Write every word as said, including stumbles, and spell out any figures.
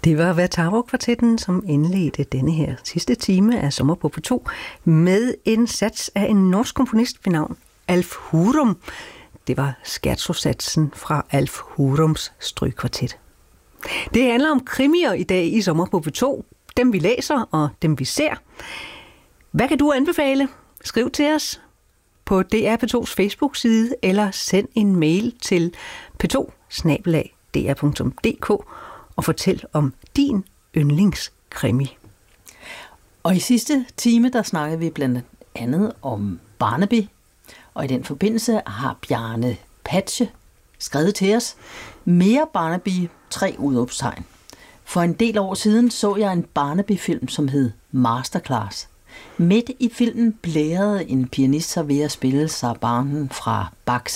Det var Vatavo-kvartetten, som indledte denne her sidste time af Sommer på P to med en sats af en norsk komponist ved navn Alf Hurum. Det var scherzo-satsen fra Alf Hurums strygkvartet. Det handler om krimier i dag i Sommer på P to. Dem vi læser og dem vi ser. Hvad kan du anbefale? Skriv til os på D R P to's Facebook-side eller send en mail til p to bindestreg d r punktum d k og fortæl om din yndlingskrimi. Og i sidste time, der snakkede vi blandt andet om Barnaby, og i den forbindelse har Bjarne Patsche skrevet til os: mere Barnaby, tre udråbstegn. For en del år siden så jeg en Barnaby-film, som hed Masterclass. Midt i filmen blærede en pianist sig ved at spille Sarabanden fra Bachs